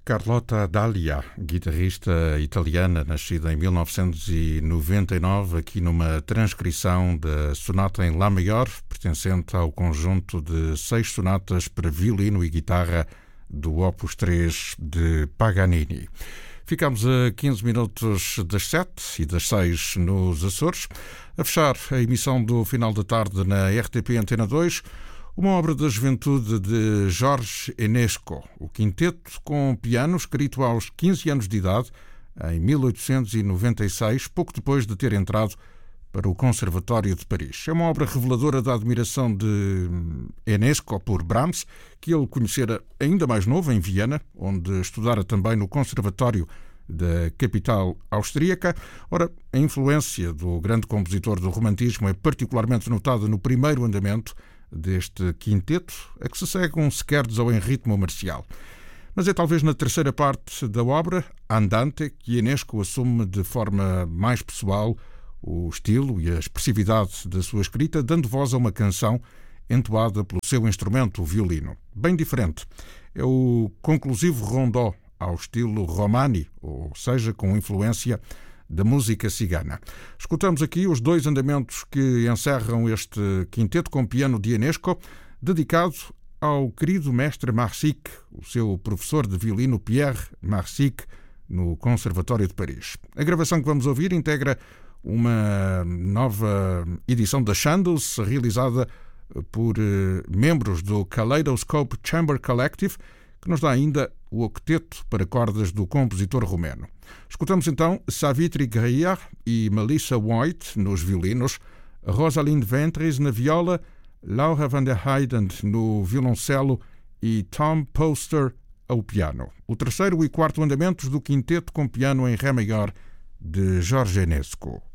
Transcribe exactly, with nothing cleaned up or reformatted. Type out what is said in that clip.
Carlotta Daglia, guitarrista italiana, nascida em mil novecentos e noventa e nove, aqui numa transcrição da sonata em Lá maior, pertencente ao conjunto de seis sonatas para violino e guitarra do Opus três de Paganini. Ficamos a quinze minutos das sete e das seis nos Açores. A fechar a emissão do final da tarde na R T P Antena dois, uma obra da juventude de Jorge Enesco, o quinteto com piano, escrito aos quinze anos de idade, em mil oitocentos e noventa e seis, pouco depois de ter entrado para o Conservatório de Paris. É uma obra reveladora da admiração de Enesco por Brahms, que ele conhecera ainda mais novo em Viena, onde estudara também no Conservatório da capital austríaca. Ora, a influência do grande compositor do romantismo é particularmente notada no primeiro andamento deste quinteto, a que se segue um scherzo em ritmo marcial. Mas é talvez na terceira parte da obra, Andante, que Enesco assume de forma mais pessoal o estilo e a expressividade da sua escrita, dando voz a uma canção entoada pelo seu instrumento, o violino. Bem diferente. É o conclusivo rondó ao estilo romani, ou seja, com influência da música cigana. Escutamos aqui os dois andamentos que encerram este quinteto com piano de Enesco, dedicado ao querido mestre Marsic, o seu professor de violino Pierre Marsic, no Conservatório de Paris. A gravação que vamos ouvir integra uma nova edição da Chandels, realizada por membros do Kaleidoscope Chamber Collective, que nos dá ainda o octeto para cordas do compositor romeno. Escutamos então Savitri Greer e Melissa White nos violinos, Rosalind Ventris na viola, Laura van der Heyden no violoncelo e Tom Poster ao piano. O terceiro e quarto andamentos do quinteto com piano em Ré maior de Jorge Enesco.